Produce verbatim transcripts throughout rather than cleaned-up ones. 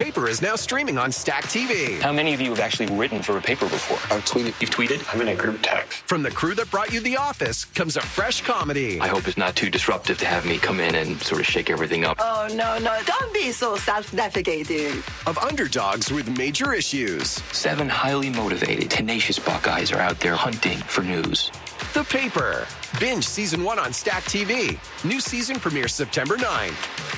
Paper is now streaming on Stack T V. How many of you have actually written for a paper before? I've tweeted. You've tweeted? I'm in a group text. From the crew that brought you The Office comes a fresh comedy. I hope it's not too disruptive to have me come in and sort of shake everything up. Oh, no, no, don't be so self-defecating. Of underdogs with major issues. Seven highly motivated, tenacious Buckeyes are out there hunting for news. The Paper. Binge season one on Stack T V. New season premieres September ninth.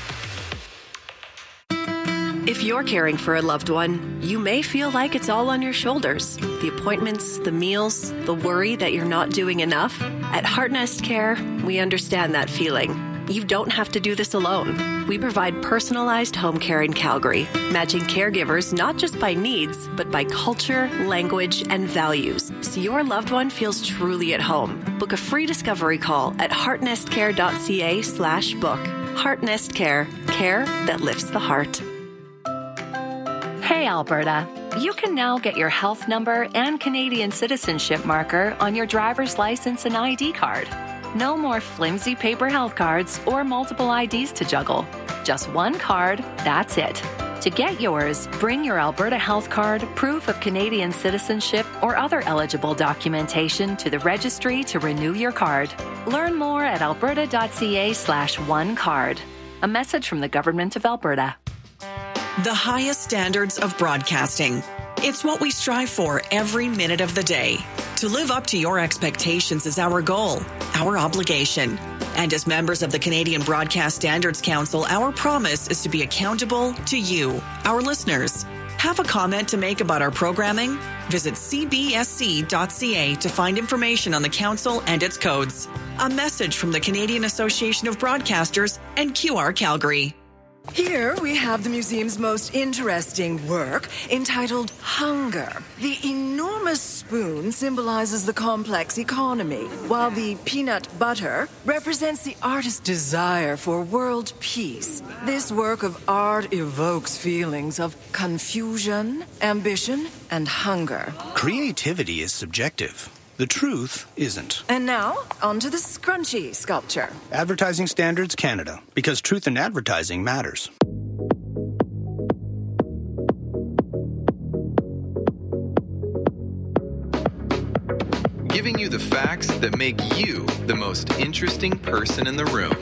If you're caring for a loved one, you may feel like it's all on your shoulders. The appointments, the meals, the worry that you're not doing enough. At Heartnest Care, we understand that feeling. You don't have to do this alone. We provide personalized home care in Calgary, matching caregivers not just by needs, but by culture, language, and values, so your loved one feels truly at home. Book a free discovery call at heartnestcare.ca slash book. Heartnest Care, care that lifts the heart. Hey, Alberta. You can now get your health number and Canadian citizenship marker on your driver's license and I D card. No more flimsy paper health cards or multiple I Ds to juggle. Just one card, that's it. To get yours, bring your Alberta Health Card, proof of Canadian citizenship, or other eligible documentation to the registry to renew your card. Learn more at alberta.ca slash one card. A message from the Government of Alberta. The highest standards of broadcasting. It's what we strive for every minute of the day. To live up to your expectations is our goal, our obligation. And as members of the Canadian Broadcast Standards Council, our promise is to be accountable to you, our listeners. Have a comment to make about our programming? Visit c b s c dot c a to find information on the council and its codes. A message from the Canadian Association of Broadcasters and Q R Calgary. Here we have the museum's most interesting work, entitled Hunger. The enormous spoon symbolizes the complex economy, while the peanut butter represents the artist's desire for world peace. This work of art evokes feelings of confusion, ambition, and hunger. Creativity is subjective. The truth isn't. And now, on to the scrunchy sculpture. Advertising Standards Canada, because truth in advertising matters. Giving you the facts that make you the most interesting person in the room.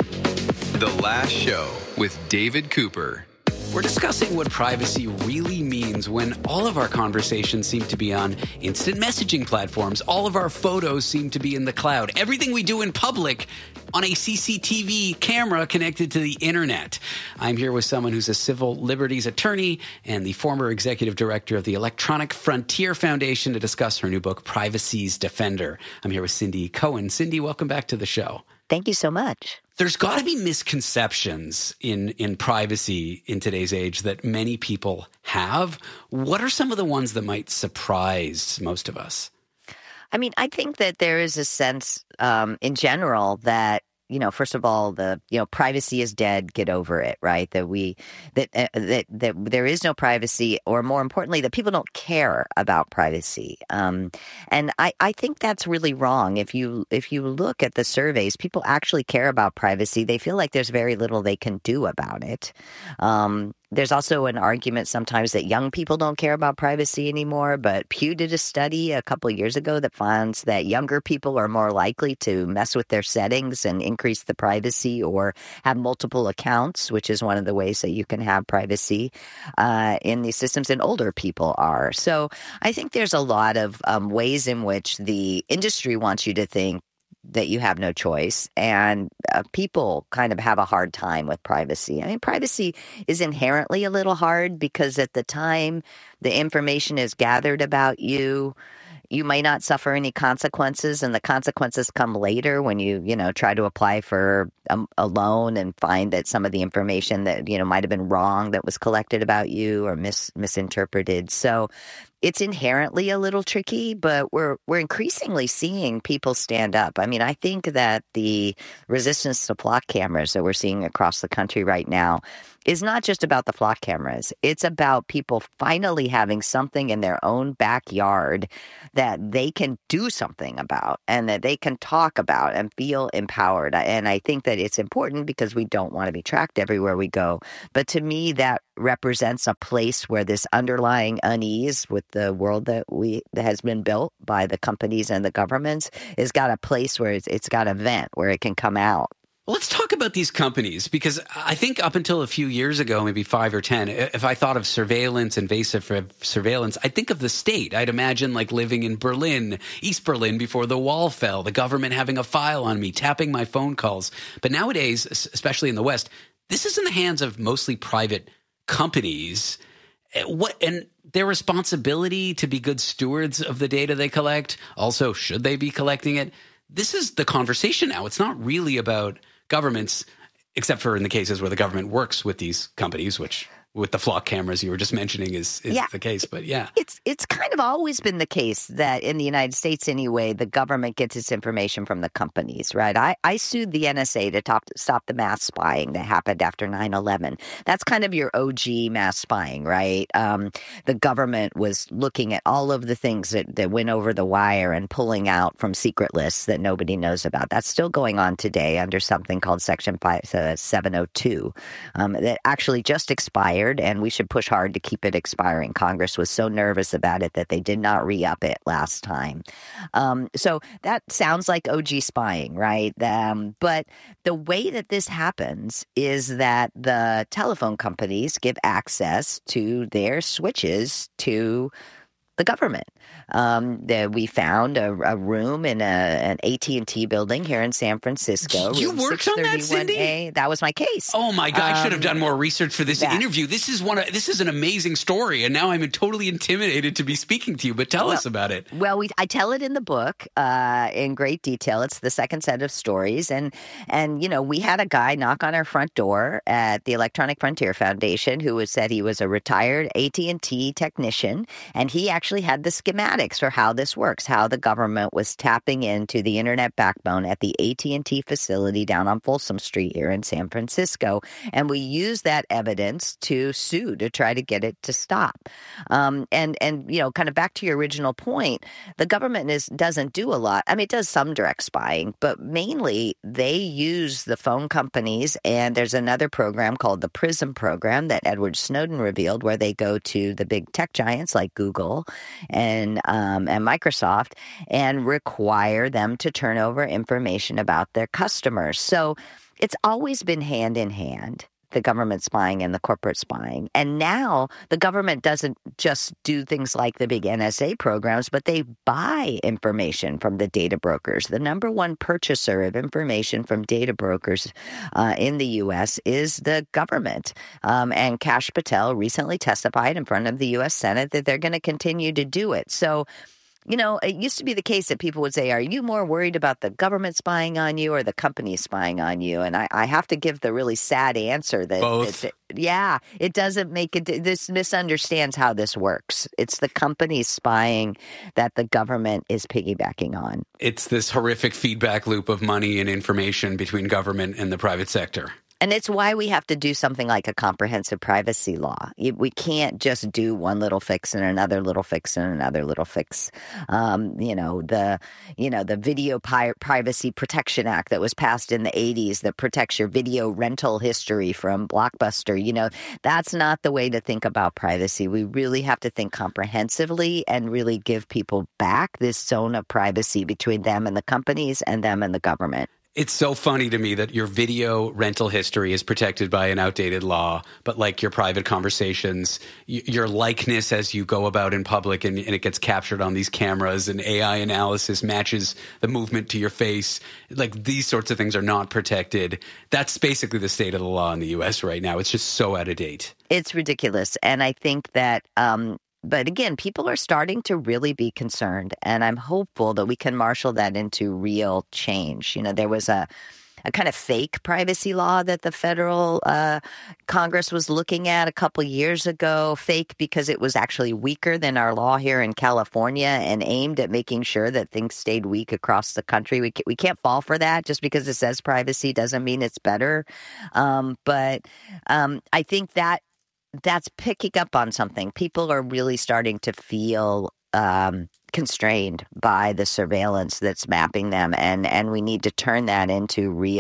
The Last Show with David Cooper. We're discussing what privacy really means when all of our conversations seem to be on instant messaging platforms. All of our photos seem to be in the cloud. Everything we do in public on a C C T V camera connected to the internet. I'm here with someone who's a civil liberties attorney and the former executive director of the Electronic Frontier Foundation to discuss her new book, Privacy's Defender. I'm here with Cindy Cohen. Cindy, welcome back to the show. Thank you so much. There's got to be misconceptions in, in privacy in today's age that many people have. What are some of the ones that might surprise most of us? I mean, I think that there is a sense um, in general that, you know, first of all, the, you know, privacy is dead. Get over it, right? That we, that, uh, that, that there is no privacy, or more importantly, that people don't care about privacy. Um, and I, I think that's really wrong. If you, if you look at the surveys, people actually care about privacy. They feel like there's very little they can do about it. Um, There's also an argument sometimes that young people don't care about privacy anymore, but Pew did a study a couple of years ago that finds that younger people are more likely to mess with their settings and increase the privacy or have multiple accounts, which is one of the ways that you can have privacy uh, in these systems, and older people are. So I think there's a lot of um, ways in which the industry wants you to think that you have no choice, and uh, people kind of have a hard time with privacy. I mean, privacy is inherently a little hard because at the time the information is gathered about you, you might not suffer any consequences, and the consequences come later when you, you know, try to apply for a, a loan and find that some of the information that, you know, might have been wrong that was collected about you or mis- misinterpreted. So it's inherently a little tricky, but we're we're increasingly seeing people stand up. I mean, I think that the resistance to flock cameras that we're seeing across the country right now is not just about the flock cameras. It's about people finally having something in their own backyard that they can do something about and that they can talk about and feel empowered. And I think that it's important because we don't want to be tracked everywhere we go. But to me, that represents a place where this underlying unease with the world that we that has been built by the companies and the governments has got a place where it's, it's got a vent where it can come out. Let's talk about these companies, because I think up until a few years ago, maybe five or ten, if I thought of surveillance, invasive surveillance, I'd think of the state. I'd imagine like living in Berlin, East Berlin before the wall fell, the government having a file on me, tapping my phone calls. But nowadays, especially in the West, this is in the hands of mostly private companies. What and their responsibility to be good stewards of the data they collect. Also, should they be collecting it? This is the conversation now. It's not really about governments, except for in the cases where the government works with these companies, which with the flock cameras you were just mentioning is, is yeah. the case. But yeah. It's it's kind of always been the case that in the United States anyway, the government gets its information from the companies, right? I, I sued the N S A to top, stop the mass spying that happened after nine eleven. That's kind of your O G mass spying, right? Um, the government was looking at all of the things that, that went over the wire and pulling out from secret lists that nobody knows about. That's still going on today under something called Section seven oh two um, that actually just expired. And we should push hard to keep it expiring. Congress was so nervous about it that they did not re-up it last time. Um, so that sounds like O G spying, right? Um, but the way that this happens is that the telephone companies give access to their switches to the government. Um, the, we found a, a room in a, an A T and T building here in San Francisco. You worked on that, Cindy? That was my case. Oh my God! Um, I should have done more research for this that. interview. This is one. Of, this is an amazing story, and now I'm totally intimidated to be speaking to you. But tell well, us about it. Well, we I tell it in the book uh, in great detail. It's the second set of stories, and and you know we had a guy knock on our front door at the Electronic Frontier Foundation who was said he was a retired A T and T technician, and he actually had the schematics for how this works, how the government was tapping into the internet backbone at the A T and T facility down on Folsom Street here in San Francisco. And we used that evidence to sue to try to get it to stop. Um, and, and, you know, kind of back to your original point, the government is doesn't do a lot. I mean, it does some direct spying, but mainly they use the phone companies. And there's another program called the PRISM program that Edward Snowden revealed, where they go to the big tech giants like Google and um, and Microsoft and require them to turn over information about their customers. So it's always been hand in hand, the government spying and the corporate spying. And now the government doesn't just do things like the big N S A programs, but they buy information from the data brokers. The number one purchaser of information from data brokers uh, in the U S is the government. Um, and Kash Patel recently testified in front of the U S Senate that they're going to continue to do it. So, you know, it used to be the case that people would say, are you more worried about the government spying on you or the company spying on you? And I, I have to give the really sad answer that, Both. that, yeah, it doesn't make it. This misunderstands how this works. It's the company spying that the government is piggybacking on. It's this horrific feedback loop of money and information between government and the private sector. And it's why we have to do something like a comprehensive privacy law. We can't just do one little fix and another little fix and another little fix. Um, you know, the you know the Video Pi- Privacy Protection Act that was passed in the eighties that protects your video rental history from Blockbuster. You know, that's not the way to think about privacy. We really have to think comprehensively and really give people back this zone of privacy between them and the companies and them and the government. It's so funny to me that your video rental history is protected by an outdated law, but like your private conversations, y- your likeness as you go about in public and, and it gets captured on these cameras and A I analysis matches the movement to your face. Like these sorts of things are not protected. That's basically the state of the law in the U S right now. It's just so out of date. It's ridiculous. And I think that um, But again, people are starting to really be concerned, and I'm hopeful that we can marshal that into real change. You know, there was a, a kind of fake privacy law that the federal uh, Congress was looking at a couple years ago, fake because it was actually weaker than our law here in California and aimed at making sure that things stayed weak across the country. We, we can't fall for that. Just because it says privacy doesn't mean it's better. Um, but um, I think that that's picking up on something. People are really starting to feel um, constrained by the surveillance that's mapping them, and, and we need to turn that into real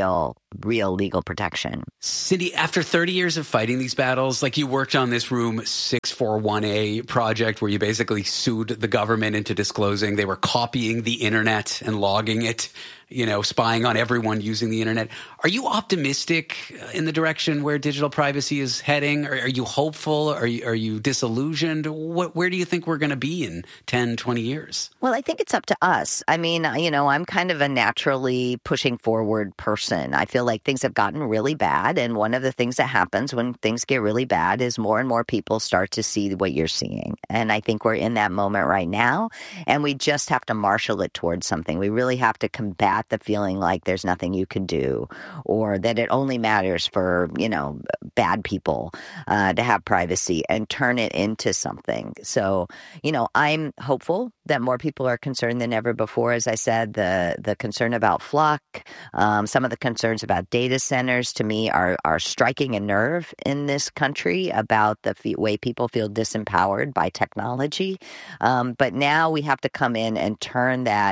real legal protection. Cindy, after thirty years of fighting these battles, like you worked on this Room six forty-one A project where you basically sued the government into disclosing they were copying the internet and logging it, you know, spying on everyone using the internet. Are you optimistic in the direction where digital privacy is heading? Are, are you hopeful? Are you, are you disillusioned? What, where do you think we're going to be in ten, twenty years? Well, I think it's up to us. I mean, you know, I'm kind of a naturally pushing forward person. I feel like things have gotten really bad. And one of the things that happens when things get really bad is more and more people start to see what you're seeing. And I think we're in that moment right now. And we just have to marshal it towards something. We really have to combat the feeling like there's nothing you can do, or that it only matters for, you know, bad people uh, to have privacy, and turn it into something. So, you know, I'm hopeful that more people are concerned than ever before. As I said, the the concern about Flock, um, some of the concerns about data centers, to me, are are striking a nerve in this country about the f- way people feel disempowered by technology. Um, but now we have to come in and turn that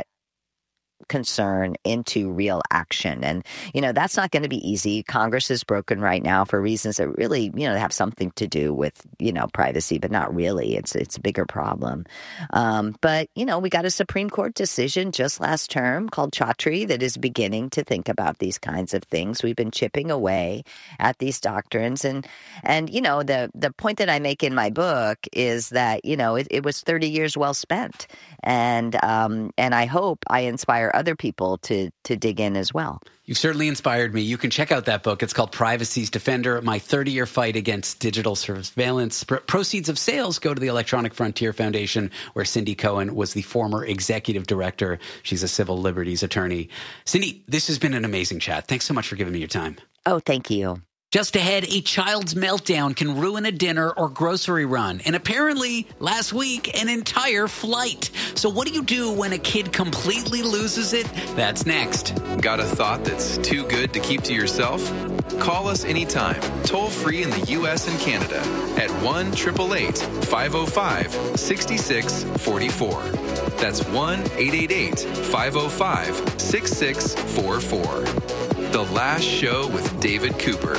concern into real action. And, you know, that's not going to be easy. Congress is broken right now for reasons that really, you know, have something to do with, you know, privacy, but not really. It's it's a bigger problem. Um, but, you know, we got a Supreme Court decision just last term called Chaudhry that is beginning to think about these kinds of things. We've been chipping away at these doctrines. And, and you know, the, the point that I make in my book is that, you know, it, it was thirty years well spent. And, um, and I hope I inspire other people to to dig in as well. You've certainly inspired me. You can check out that book. It's called Privacy's Defender, My thirty-Year Fight Against Digital Surveillance. Pro- proceeds of sales go to the Electronic Frontier Foundation, where Cindy Cohen was the former executive director. She's a civil liberties attorney. Cindy, this has been an amazing chat. Thanks so much for giving me your time. Oh, thank you. Just ahead, a child's meltdown can ruin a dinner or grocery run. And apparently, last week, an entire flight. So what do you do when a kid completely loses it? That's next. Got a thought that's too good to keep to yourself? Call us anytime, toll free in the U S and Canada at one eight eight eight, five oh five, six six four four. That's one eight eight eight, five oh five, six six four four. The Last Show with David Cooper.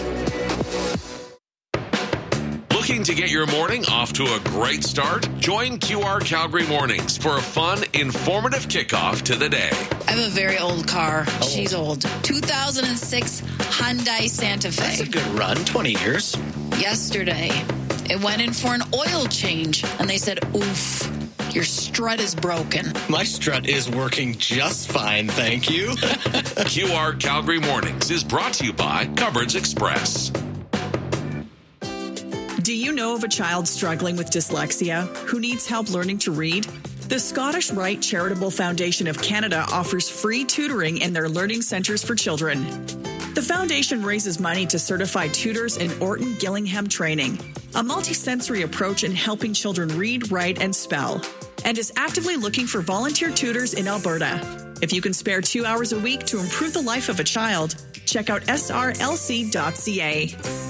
Looking to get your morning off to a great start? Join Q R Calgary Mornings for a fun, informative kickoff to the day. I have a very old car. Oh. She's old. two thousand six Hyundai Santa Fe. That's a good run, twenty years. Yesterday, it went in for an oil change, and they said, oof, your strut is broken. My strut is working just fine, thank you. Q R Calgary Mornings is brought to you by Cupboards Express. Do you know of a child struggling with dyslexia who needs help learning to read? The Scottish Rite Charitable Foundation of Canada offers free tutoring in their learning centres for children. The foundation raises money to certify tutors in Orton Gillingham training, a multisensory approach in helping children read, write, and spell, and is actively looking for volunteer tutors in Alberta. If you can spare two hours a week to improve the life of a child, check out S R L C dot C A.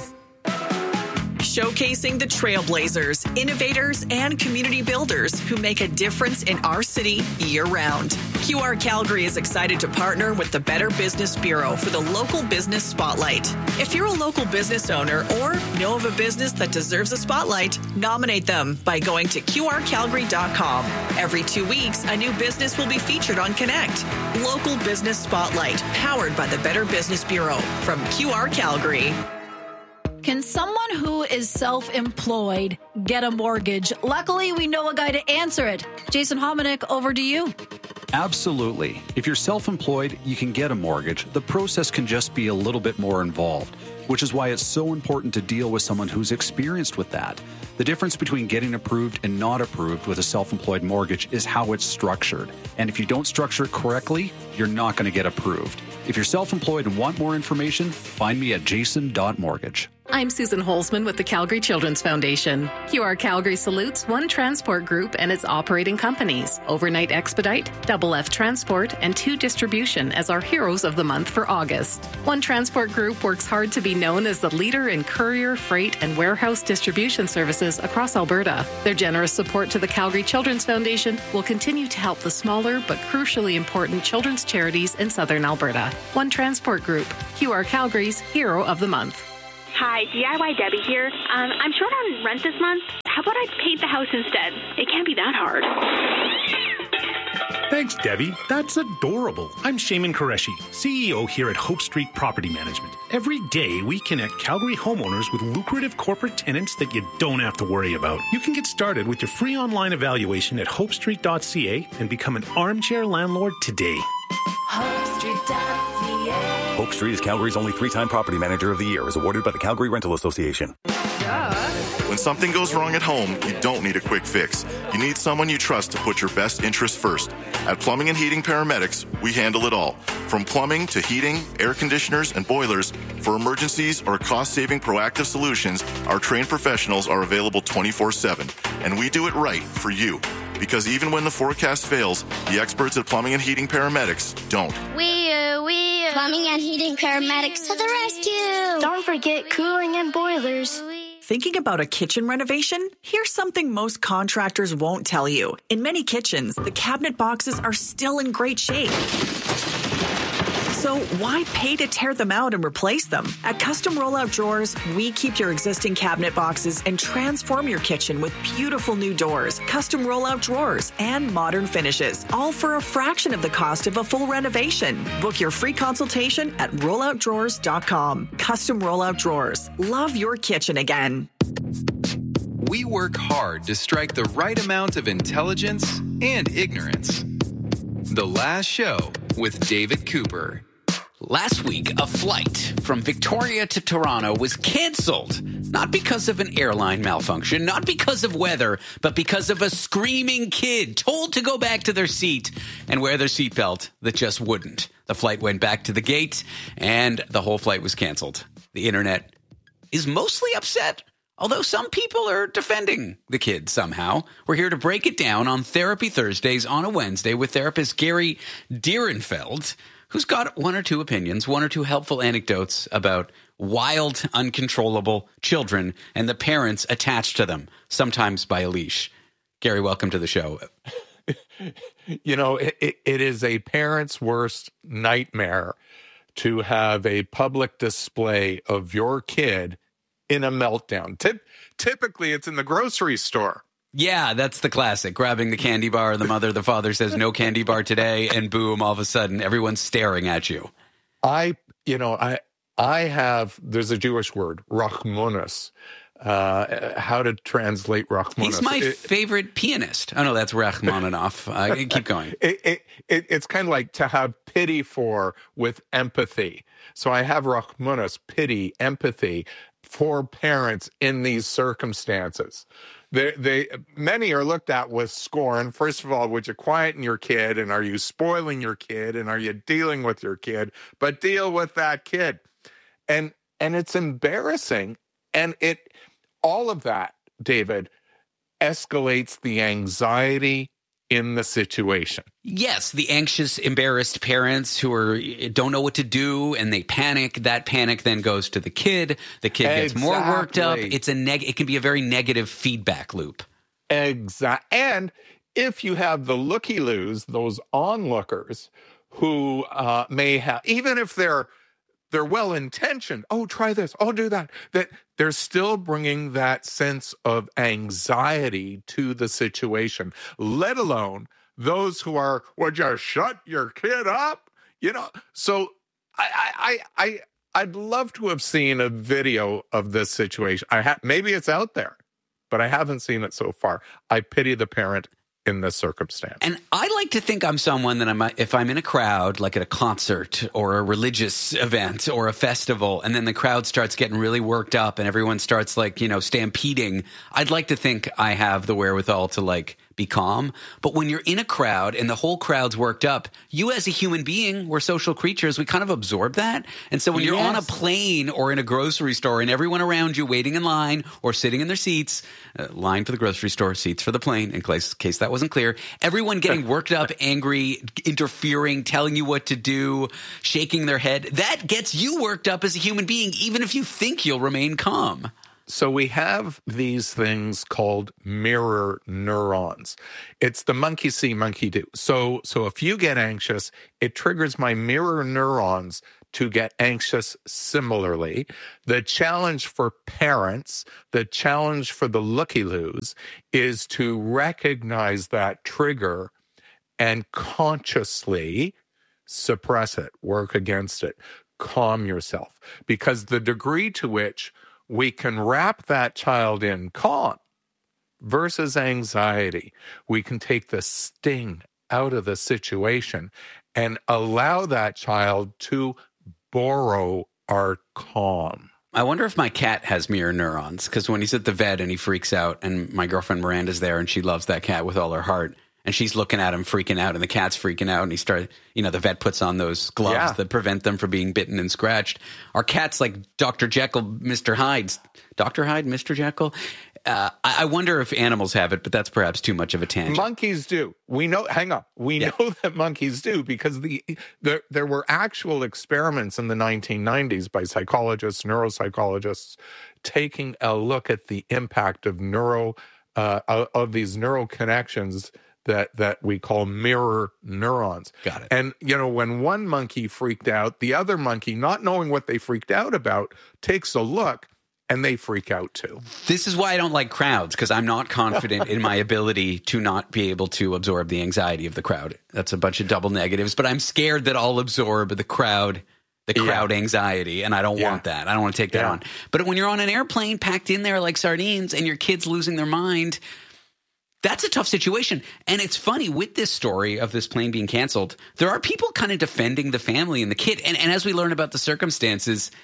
Showcasing the trailblazers, innovators, and community builders who make a difference in our city year-round. Q R Calgary is excited to partner with the Better Business Bureau for the Local Business Spotlight. If you're a local business owner or know of a business that deserves a spotlight, nominate them by going to Q R Calgary dot com. Every two weeks, a new business will be featured on Connect. Local Business Spotlight, powered by the Better Business Bureau from Q R Calgary. Can someone who is self-employed get a mortgage? Luckily, we know a guy to answer it. Jason Hominick, over to you. Absolutely. If you're self-employed, you can get a mortgage. The process can just be a little bit more involved, which is why it's so important to deal with someone who's experienced with that. The difference between getting approved and not approved with a self-employed mortgage is how it's structured. And if you don't structure it correctly, you're not going to get approved. If you're self-employed and want more information, find me at jason dot mortgage. I'm Susan Holzman with the Calgary Children's Foundation. Q R Calgary salutes One Transport Group and its operating companies, Overnight Expedite, Double F Transport, and Two Distribution as our heroes of the month for August. One Transport Group works hard to be known as the leader in courier, freight, and warehouse distribution services across Alberta. Their generous support to the Calgary Children's Foundation will continue to help the smaller but crucially important children's charities in southern Alberta. One Transport Group, Q R Calgary's Hero of the Month. Hi, D I Y Debbie here. Um, I'm short on rent this month. How about I paint the house instead? It can't be that hard. Thanks, Debbie. That's adorable. I'm Shaman Qureshi, C E O here at Hope Street Property Management. Every day, we connect Calgary homeowners with lucrative corporate tenants that you don't have to worry about. You can get started with your free online evaluation at hope street dot c a and become an armchair landlord today. hope street dot c a Hope Street is Calgary's only three-time Property Manager of the Year, is awarded by the Calgary Rental Association. When something goes wrong at home, you don't need a quick fix. You need someone you trust to put your best interests first. At Plumbing and Heating Paramedics, we handle it all. From plumbing to heating, air conditioners, and boilers, for emergencies or cost-saving proactive solutions, our trained professionals are available twenty-four seven. And we do it right for you. Because even when the forecast fails, the experts at Plumbing and Heating Paramedics don't. We, uh, we, uh, Plumbing and Heating Paramedics to the rescue! Don't forget cooling and boilers. Thinking about a kitchen renovation? Here's something most contractors won't tell you. In many kitchens, the cabinet boxes are still in great shape. So why pay to tear them out and replace them? At Custom Rollout Drawers, we keep your existing cabinet boxes and transform your kitchen with beautiful new doors, custom rollout drawers, and modern finishes, all for a fraction of the cost of a full renovation. Book your free consultation at rollout drawers dot com. Custom Rollout Drawers. Love your kitchen again. We work hard to strike the right amount of intelligence and ignorance. The Last Show with David Cooper. Last week, a flight from Victoria to Toronto was canceled. Not because of an airline malfunction, not because of weather, but because of a screaming kid told to go back to their seat and wear their seatbelt that just wouldn't. The flight went back to the gate and the whole flight was canceled. The internet is mostly upset, although some people are defending the kid somehow. We're here to break it down on Therapy Thursdays on a Wednesday with therapist Gary Dierenfeld, who's got one or two opinions, one or two helpful anecdotes about wild, uncontrollable children and the parents attached to them, sometimes by a leash. Gary, welcome to the show. You know, it, it is a parent's worst nightmare to have a public display of your kid in a meltdown. Tip, typically, it's in the grocery store. Yeah, that's the classic. Grabbing the candy bar, the mother, the father says, no candy bar today, and boom, all of a sudden, everyone's staring at you. I, you know, I I have, there's a Jewish word, Rachmanus. Uh, how to translate Rachmaninoff. He's my it, favorite pianist. Oh, no, that's Rachmaninoff. Uh, keep going. It, it, it, it's kind of like to have pity for with empathy. So I have Rachmaninoff, pity, empathy for parents in these circumstances. They, they, many are looked at with scorn. First of all, would you quieten your kid? And are you spoiling your kid? And are you dealing with your kid? But deal with that kid. And, and it's embarrassing. And it, all of that, David, escalates the anxiety in the situation. Yes, the anxious, embarrassed parents who are don't know what to do and they panic. That panic then goes to the kid. The kid gets exactly. more worked up. It's a neg- It can be a very negative feedback loop. Exactly. And if you have the looky-loos, those onlookers who uh, may have, even if they're they're well-intentioned, oh, try this, oh, do that, that they're still bringing that sense of anxiety to the situation, let alone those who are, would you shut your kid up? You know, so I, I, I, I'd love to have seen a video of this situation. I ha- Maybe it's out there, but I haven't seen it so far. I pity the parent in this circumstance. And I like to think I'm someone that I'm, if I'm in a crowd, like at a concert or a religious event or a festival, and then the crowd starts getting really worked up and everyone starts like, you know, stampeding, I'd like to think I have the wherewithal to like be calm. But when you're in a crowd and the whole crowd's worked up, you as a human being, we're social creatures, we kind of absorb that. And so when you're yes. on a plane or in a grocery store and everyone around you waiting in line or sitting in their seats, uh, line for the grocery store, seats for the plane, in case, case that wasn't clear, everyone getting worked up, angry, interfering, telling you what to do, shaking their head, that gets you worked up as a human being, even if you think you'll remain calm. So we have these things called mirror neurons. It's the monkey see, monkey do. So, so if you get anxious, it triggers my mirror neurons to get anxious similarly. The challenge for parents, the challenge for the looky-loos is to recognize that trigger and consciously suppress it, work against it, calm yourself. Because the degree to which we can wrap that child in calm versus anxiety, we can take the sting out of the situation and allow that child to borrow our calm. I wonder if my cat has mirror neurons, because when he's at the vet and he freaks out and my girlfriend Miranda's there and she loves that cat with all her heart, and she's looking at him freaking out, and the cat's freaking out, and he started, you know, the vet puts on those gloves yeah. that prevent them from being bitten and scratched. Our cat's like Doctor Jekyll, Mister Hyde. Doctor Hyde, Mister Jekyll? Uh, I, I wonder if animals have it, but that's perhaps too much of a tangent. Monkeys do. We know, hang on, we yeah. know that monkeys do, because the, the there were actual experiments in the nineteen nineties by psychologists, neuropsychologists, taking a look at the impact of neuro, uh, of these neural connections that that we call mirror neurons. Got it. And, you know, when one monkey freaked out, the other monkey, not knowing what they freaked out about, takes a look, and they freak out too. This is why I don't like crowds, because I'm not confident in my ability to not be able to absorb the anxiety of the crowd. That's a bunch of double negatives, but I'm scared that I'll absorb the crowd the crowd yeah. anxiety, and I don't yeah. want that. I don't want to take that yeah. on. But when you're on an airplane packed in there like sardines and your kid's losing their mind, that's a tough situation. And it's funny, with this story of this plane being canceled, there are people kind of defending the family and the kid. And, and as we learn about the circumstances,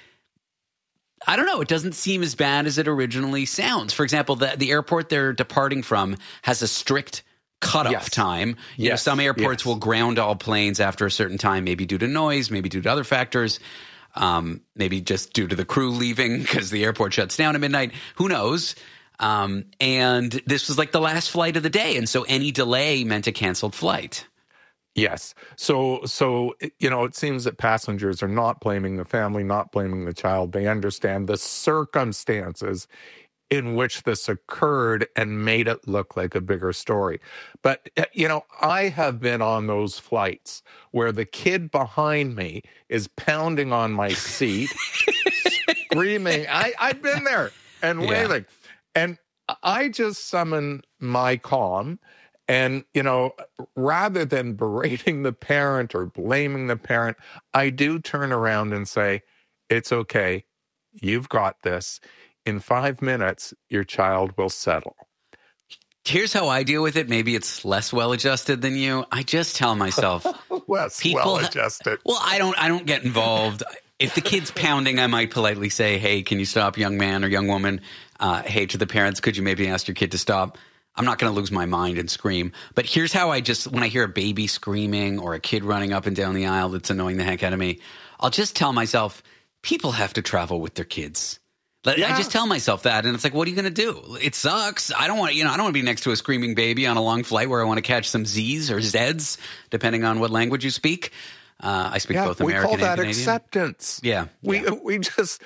I don't know, it doesn't seem as bad as it originally sounds. For example, the, the airport they're departing from has a strict cutoff yes. time. You yes. know, some airports yes. will ground all planes after a certain time, maybe due to noise, maybe due to other factors, um, maybe just due to the crew leaving because the airport shuts down at midnight. Who knows? Um, and this was like the last flight of the day. And so any delay meant a canceled flight. Yes. So, so, you know, it seems that passengers are not blaming the family, not blaming the child. They understand the circumstances in which this occurred and made it look like a bigger story. But, you know, I have been on those flights where the kid behind me is pounding on my seat, screaming. I, I've been there and Yeah. wailing. And I just summon my calm and, you know, rather than berating the parent or blaming the parent, I do turn around and say, it's okay. You've got this. In five minutes, your child will settle. Here's how I deal with it. Maybe it's less well-adjusted than you. I just tell myself, less people, well-adjusted. Well, I don't. I don't get involved. If the kid's pounding, I might politely say, "Hey, can you stop, young man or young woman?" Uh, hey, to the parents, could you maybe ask your kid to stop? I'm not going to lose my mind and scream. But here's how I just, when I hear a baby screaming or a kid running up and down the aisle that's annoying the heck out of me, I'll just tell myself, people have to travel with their kids. Yeah. I just tell myself that, and it's like, what are you going to do? It sucks. I don't want, you know, I don't want to be next to a screaming baby on a long flight where I want to catch some Z's or Z's, depending on what language you speak. Uh, I speak yeah, both American and Canadian. We call that acceptance. Yeah. We yeah. we just,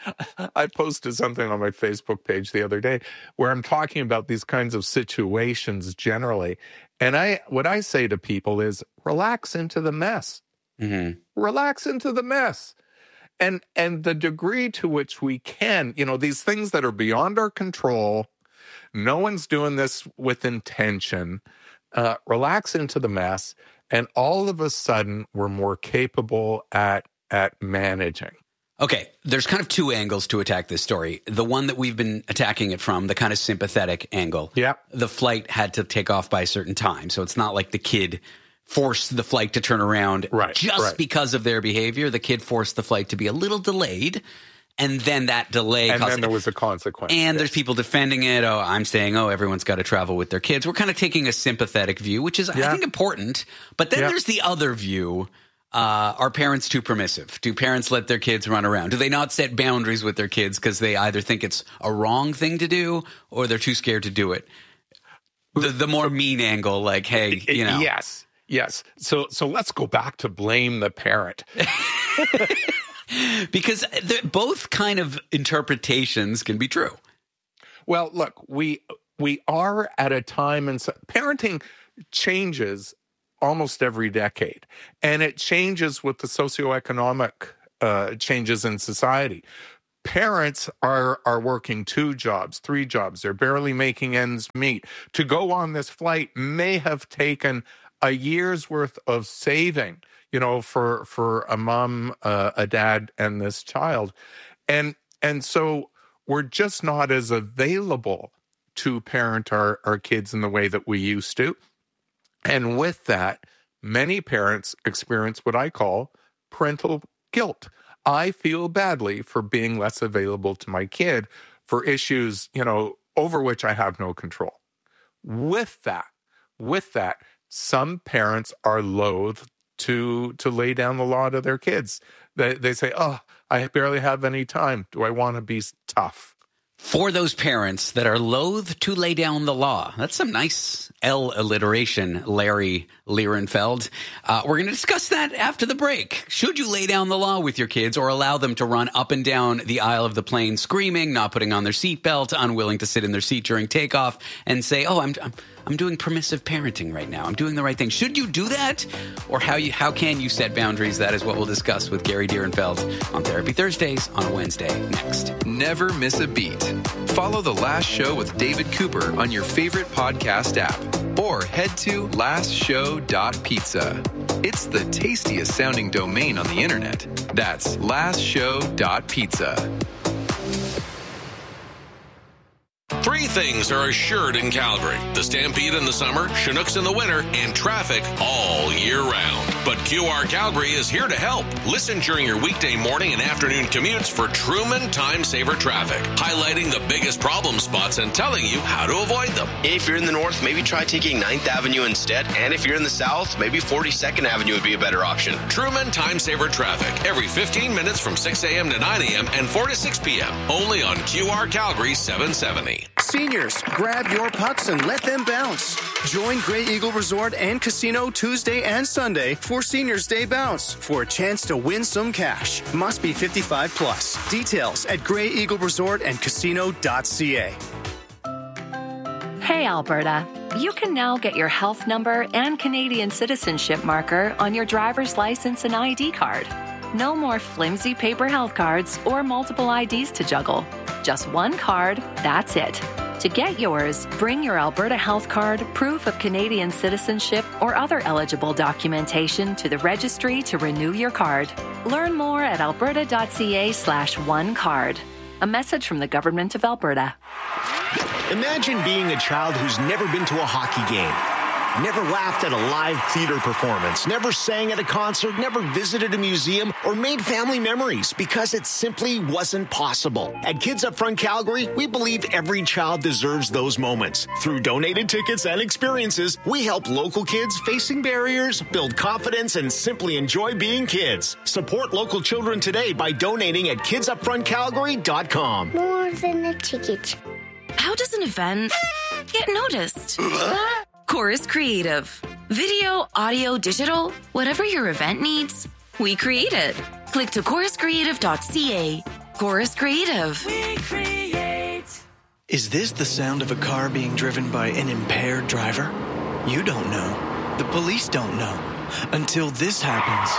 I posted something on my Facebook page the other day where I'm talking about these kinds of situations generally. And I, what I say to people is relax into the mess. Mm-hmm. Relax into the mess. And, and the degree to which we can, you know, these things that are beyond our control, no one's doing this with intention, uh, relax into the mess. And all of a sudden, we're more capable at at managing. Okay, there's kind of two angles to attack this story. The one that we've been attacking it from, the kind of sympathetic angle. Yeah. The flight had to take off by a certain time. So it's not like the kid forced the flight to turn around right, just right. because of their behavior. The kid forced the flight to be a little delayed. And then that delay. And caused then there was a consequence. And there's people defending it. Oh, I'm saying, oh, everyone's got to travel with their kids. We're kind of taking a sympathetic view, which is, yeah. I think, important. But then yeah. there's the other view. Uh, are parents too permissive? Do parents let their kids run around? Do they not set boundaries with their kids because they either think it's a wrong thing to do or they're too scared to do it? The, the more mean angle, like, hey, you know. Yes, yes. So, so let's go back to blame the parent. Because both kind of interpretations can be true. Well, look, we we are at a time, and parenting changes almost every decade, and it changes with the socioeconomic uh, changes in society. Parents are are working two jobs, three jobs. They're barely making ends meet. To go on this flight may have taken a year's worth of saving, you know, for for a mom, uh, a dad, and this child. And and so we're just not as available to parent our, our kids in the way that we used to. And with that, many parents experience what I call parental guilt. I feel badly for being less available to my kid for issues, you know, over which I have no control. With that, with that, some parents are loath to to lay down the law to their kids. They they say, "Oh, I barely have any time. Do I want to be tough?" For those parents that are loath to lay down the law. That's some nice L alliteration, Larry Lierenfeld. Uh, we're going to discuss that after the break. Should you lay down the law with your kids or allow them to run up and down the aisle of the plane screaming, not putting on their seatbelt, unwilling to sit in their seat during takeoff, and say, oh, I'm, I'm I'm doing permissive parenting right now. I'm doing the right thing. Should you do that? Or how you how can you set boundaries? That is what we'll discuss with Gary Dierenfeld on Therapy Thursdays on a Wednesday next. Never miss a beat. Follow The Last Show with David Cooper on your favorite podcast app or head to last show dot pizza. It's the tastiest sounding domain on the internet. That's last show dot pizza. Three things are assured in Calgary: the Stampede in the summer, Chinooks in the winter, and traffic all year round. But Q R Calgary is here to help. Listen during your weekday morning and afternoon commutes for Truman Time Saver Traffic, highlighting the biggest problem spots and telling you how to avoid them. If you're in the north, maybe try taking ninth Avenue instead. And if you're in the south, maybe forty-second Avenue would be a better option. Truman Time Saver Traffic, every fifteen minutes from six a.m. to nine a.m. and four to six p.m. Only on Q R Calgary seven seventy. Seniors, grab your pucks and let them bounce. Join Grey Eagle Resort and Casino Tuesday and Sunday for Seniors Day Bounce for a chance to win some cash. Must be fifty-five plus. Details at grey eagle resort and casino dot c a. Hey, Alberta. You can now get your health number and Canadian citizenship marker on your driver's license and I D card. No more flimsy paper health cards or multiple I Ds to juggle. Just one card, that's it. To get yours, bring your Alberta Health Card, proof of Canadian citizenship, or other eligible documentation to the registry to renew your card. Learn more at alberta dot c a slash one card. A message from the Government of Alberta. Imagine being a child who's never been to a hockey game. Never laughed at a live theater performance, never sang at a concert, never visited a museum, or made family memories because it simply wasn't possible. At Kids Up Front Calgary, we believe every child deserves those moments. Through donated tickets and experiences, we help local kids facing barriers build confidence and simply enjoy being kids. Support local children today by donating at kids up front calgary dot com. More than a ticket. How does an event get noticed? Chorus Creative. Video, audio, digital, whatever your event needs, we create it. Click to chorus creative dot c a. Chorus Creative. We create. Is this the sound of a car being driven by an impaired driver? You don't know. The police don't know. Until this happens.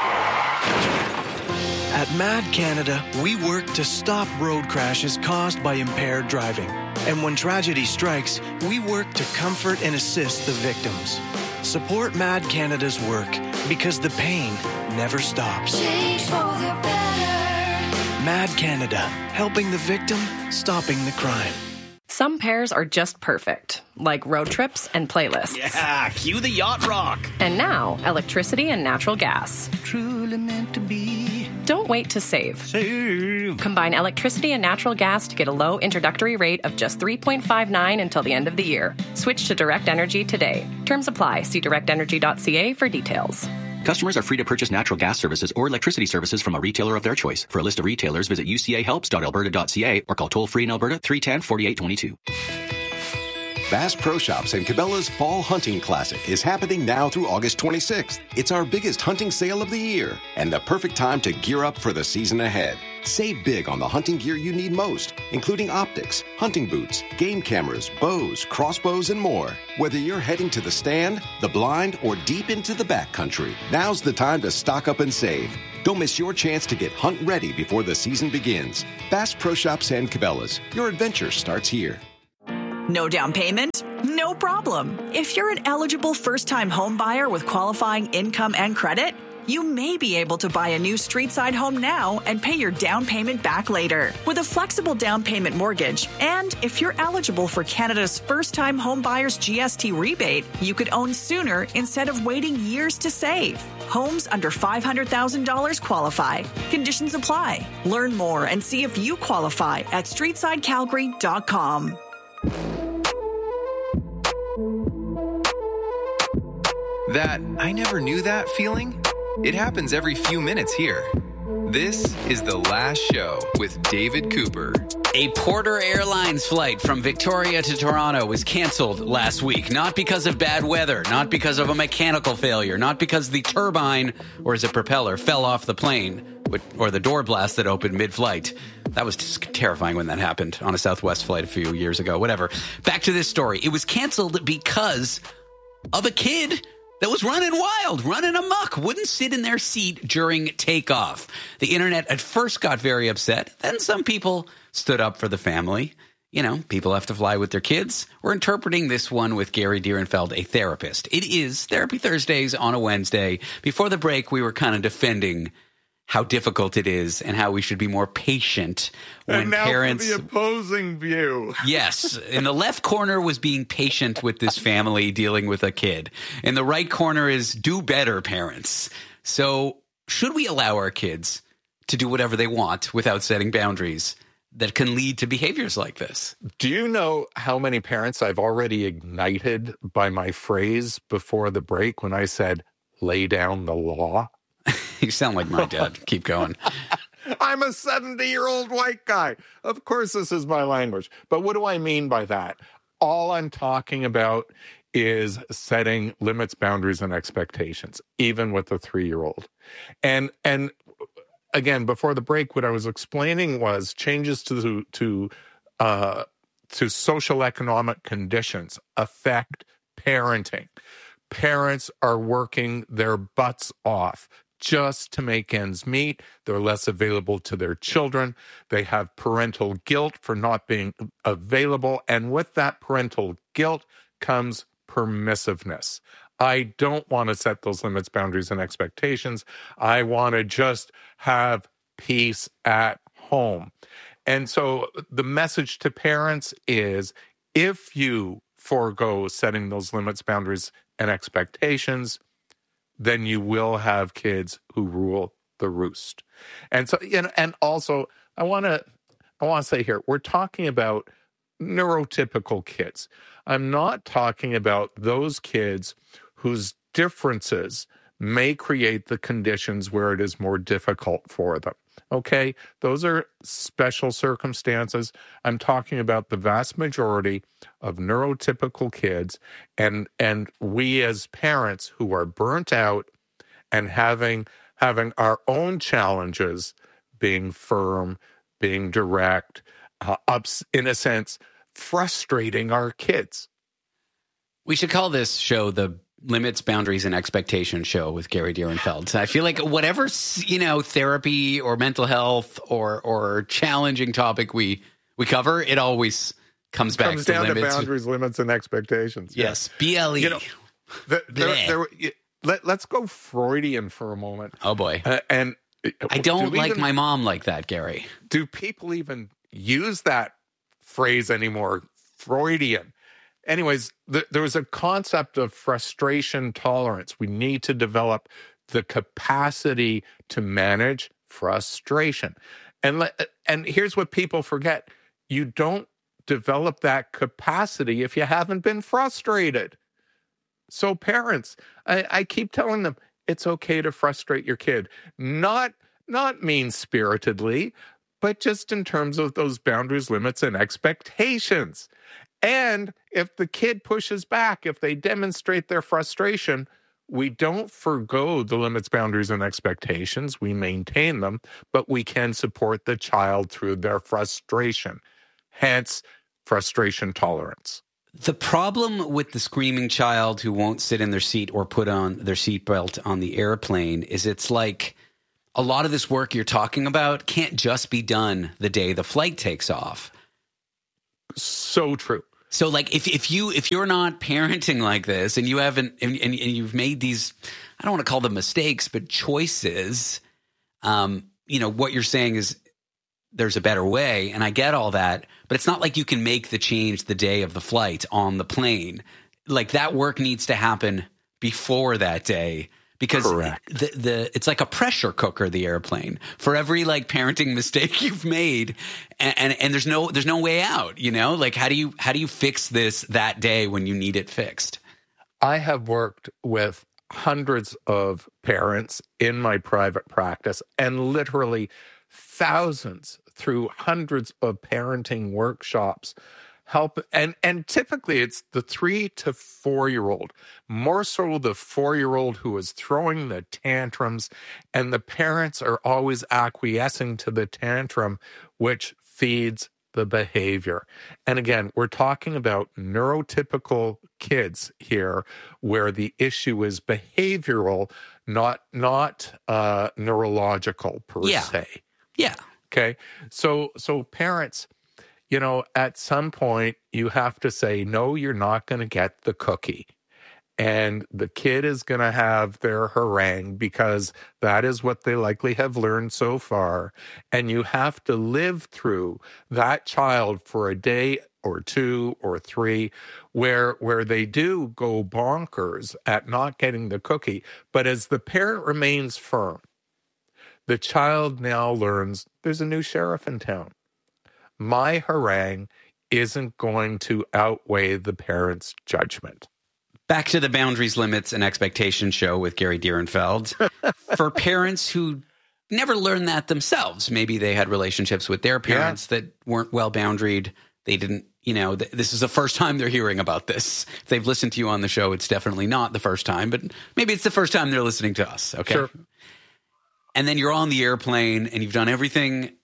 At Mad Canada, we work to stop road crashes caused by impaired driving. And when tragedy strikes, we work to comfort and assist the victims. Support Mad Canada's work because the pain never stops. Change for the better. Mad Canada, helping the victim, stopping the crime. Some pairs are just perfect, like road trips and playlists. Yeah, cue the yacht rock. And now, electricity and natural gas. Truly meant to be. Don't wait to save. Save. Combine electricity and natural gas to get a low introductory rate of just three point five nine until the end of the year. Switch to Direct Energy today. Terms apply. See direct energy dot c a for details. Customers are free to purchase natural gas services or electricity services from a retailer of their choice. For a list of retailers, visit u c a helps dot alberta dot c a or call toll-free in Alberta three one zero, four eight two two. Bass Pro Shops and Cabela's Fall Hunting Classic is happening now through August twenty-sixth. It's our biggest hunting sale of the year and the perfect time to gear up for the season ahead. Save big on the hunting gear you need most, including optics, hunting boots, game cameras, bows, crossbows, and more. Whether you're heading to the stand, the blind, or deep into the backcountry, now's the time to stock up and save. Don't miss your chance to get hunt ready before the season begins. Bass Pro Shops and Cabela's. Your adventure starts here. No down payment? No problem. If you're an eligible first-time home buyer with qualifying income and credit, you may be able to buy a new street-side home now and pay your down payment back later with a flexible down payment mortgage. And if you're eligible for Canada's first-time home buyers G S T rebate, you could own sooner instead of waiting years to save. Homes under five hundred thousand dollars qualify. Conditions apply. Learn more and see if you qualify at streetside calgary dot com. That I never knew that feeling? It happens every few minutes here. This is The Last Show with David Cooper. A Porter Airlines flight from Victoria to Toronto was canceled last week, not because of bad weather, not because of a mechanical failure, not because the turbine, or is it propeller, fell off the plane, or the door blast that opened mid-flight. That was just terrifying when that happened on a Southwest flight a few years ago, whatever. Back to this story. It was canceled because of a kid that was running wild, running amok, wouldn't sit in their seat during takeoff. The internet at first got very upset. Then some people stood up for the family. You know, people have to fly with their kids. We're interpreting this one with Gary Dierenfeld, a therapist. It is Therapy Thursdays on a Wednesday. Before the break, we were kind of defending how difficult it is and how we should be more patient when and now parents. For the opposing view. Yes. In the left corner was being patient with this family dealing with a kid. In the right corner is do better parents. So should we allow our kids to do whatever they want without setting boundaries that can lead to behaviors like this? Do you know how many parents I've already ignited by my phrase before the break when I said, lay down the law? You sound like my dad. Keep going. I'm a seventy-year-old white guy. Of course, this is my language. But what do I mean by that? All I'm talking about is setting limits, boundaries, and expectations, even with a three-year-old. And and again, before the break, what I was explaining was changes to to uh, to social economic conditions affect parenting. Parents are working their butts off just to make ends meet. They're less available to their children. They have parental guilt for not being available. And with that parental guilt comes permissiveness. I don't want to set those limits, boundaries, and expectations. I want to just have peace at home. And so the message to parents is, if you forego setting those limits, boundaries, and expectations, then you will have kids who rule the roost. And so, you know, and also, I want to, I want to say here, we're talking about neurotypical kids. I'm not talking about those kids whose differences may create the conditions where it is more difficult for them. Okay? Those are special circumstances. I'm talking about the vast majority of neurotypical kids, and and we as parents who are burnt out and having having our own challenges, being firm, being direct, uh, ups, in a sense, frustrating our kids. We should call this show the Limits, Boundaries, and Expectation Show with Gary Dierenfeld. I feel like whatever, you know, therapy or mental health or or challenging topic we we cover, it always comes back comes to down limits. to boundaries, limits, and expectations. Yes, yeah. B L E. You know, the, there, there, let, let's go Freudian for a moment. Oh, boy. Uh, and I don't do like even, my mom like that, Gary. Do people even use that phrase anymore? Freudian. Anyways, th- there was a concept of frustration tolerance. We need to develop the capacity to manage frustration. And le- and here's what people forget. You don't develop that capacity if you haven't been frustrated. So parents, I, I keep telling them, it's okay to frustrate your kid. Not, not mean-spiritedly, but just in terms of those boundaries, limits, and expectations. And if the kid pushes back, if they demonstrate their frustration, we don't forgo the limits, boundaries, and expectations. We maintain them, but we can support the child through their frustration. Hence, frustration tolerance. The problem with the screaming child who won't sit in their seat or put on their seatbelt on the airplane is it's like a lot of this work you're talking about can't just be done the day the flight takes off. So true. So like if if you if you're not parenting like this and you haven't and, and, and you've made these, I don't want to call them mistakes, but choices, um, you know, what you're saying is there's a better way, and I get all that, but it's not like you can make the change the day of the flight on the plane. Like that work needs to happen before that day. Because the, the it's like a pressure cooker, the airplane, for every like parenting mistake you've made, and, and and there's no there's no way out. You know, like how do you how do you fix this that day when you need it fixed? I have worked with hundreds of parents in my private practice, and literally thousands through hundreds of parenting workshops. Help and and typically it's the three to four year old, more so the four year old who is throwing the tantrums, and the parents are always acquiescing to the tantrum, which feeds the behavior. And again, we're talking about neurotypical kids here, where the issue is behavioral, not not uh, neurological per yeah. se. Yeah. Okay. So so parents. You know, at some point, you have to say, no, you're not going to get the cookie. And the kid is going to have their harangue because that is what they likely have learned so far. And you have to live through that child for a day or two or three where, where they do go bonkers at not getting the cookie. But as the parent remains firm, the child now learns there's a new sheriff in town. My harangue isn't going to outweigh the parent's judgment. Back to the Boundaries, Limits, and Expectations show with Gary Dierenfeld. For parents who never learned that themselves, maybe they had relationships with their parents yeah. that weren't well boundaried. They didn't, you know, th- this is the first time they're hearing about this. If they've listened to you on the show, it's definitely not the first time, but maybe it's the first time they're listening to us. Okay. Sure. And then you're on the airplane and you've done everything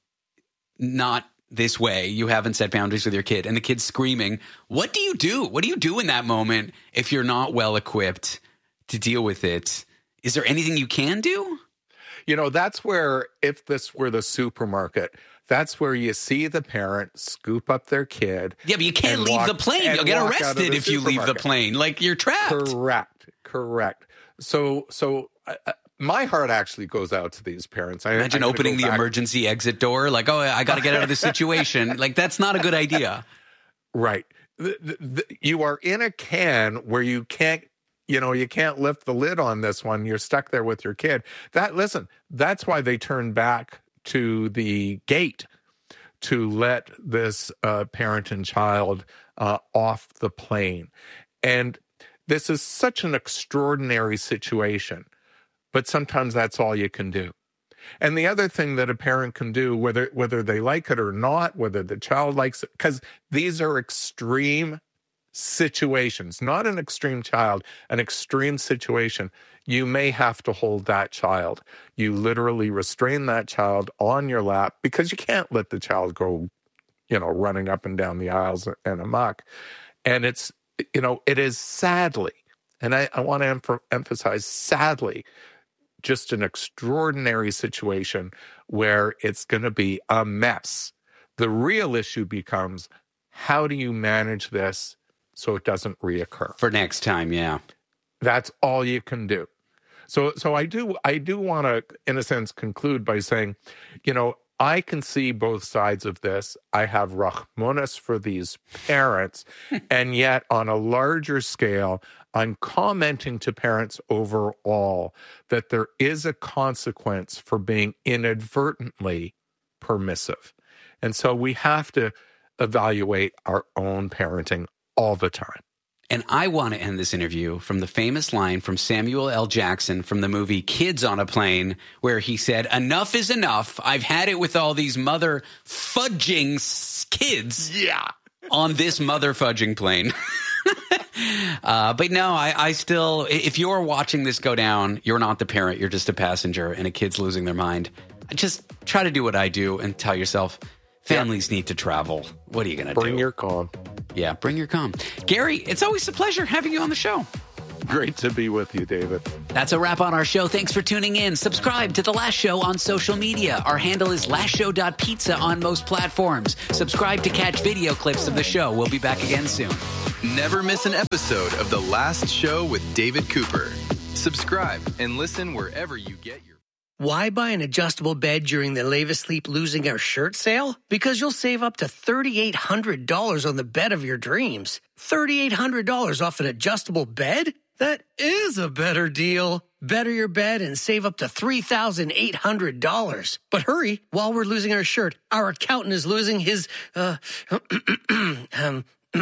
not this way. You haven't set boundaries with your kid and the kid's screaming. What do you do? What do you do in that moment if you're not well equipped to deal with it? Is there anything you can do? You know, that's where, if this were the supermarket, that's where you see the parent scoop up their kid. Yeah, but you can't leave walk, the plane. You'll get arrested if you leave the plane. Like, you're trapped. Correct. Correct. So, so uh, my heart actually goes out to these parents. I, Imagine opening the back. emergency exit door. Like, oh, I got to get out of this situation. Like, that's not a good idea. Right. The, the, the, you are in a can where you can't, you know, you can't lift the lid on this one. You're stuck there with your kid. That, listen, that's why they turn back to the gate to let this uh, parent and child uh, off the plane. And this is such an extraordinary situation, but sometimes that's all you can do. And the other thing that a parent can do, whether whether they like it or not, whether the child likes it, because these are extreme situations, not an extreme child, an extreme situation, you may have to hold that child. You literally restrain that child on your lap because you can't let the child go, you know, running up and down the aisles and amok. And it's, you know, it is sadly, and I, I want to em- emphasize sadly, just an extraordinary situation where it's going to be a mess. The real issue becomes, how do you manage this so it doesn't reoccur? For next time, yeah. That's all you can do. So so I do I do want to, in a sense, conclude by saying, you know, I can see both sides of this. I have rachmanis for these parents. And yet, on a larger scale, I'm commenting to parents overall that there is a consequence for being inadvertently permissive. And so we have to evaluate our own parenting all the time. And I want to end this interview from the famous line from Samuel L. Jackson from the movie Kids on a Plane, where he said, "Enough is enough. I've had it with all these mother fudging kids yeah. on this mother fudging plane." uh, but no, I, I still, if you're watching this go down, you're not the parent. You're just a passenger and a kid's losing their mind. Just try to do what I do and tell yourself, families need to travel. What are you going to do? Bring your calm. Yeah, bring your calm. Gary, it's always a pleasure having you on the show. Great to be with you, David. That's a wrap on our show. Thanks for tuning in. Subscribe to The Last Show on social media. Our handle is last show dot pizza on most platforms. Subscribe to catch video clips of the show. We'll be back again soon. Never miss an episode of The Last Show with David Cooper. Subscribe and listen wherever you get your... Why buy an adjustable bed during the Leva Sleep Losing Our Shirt sale? Because you'll save up to three thousand eight hundred dollars on the bed of your dreams. three thousand eight hundred dollars off an adjustable bed? That is a better deal. Better your bed and save up to three thousand eight hundred dollars. But hurry, while we're losing our shirt, our accountant is losing his, uh, um,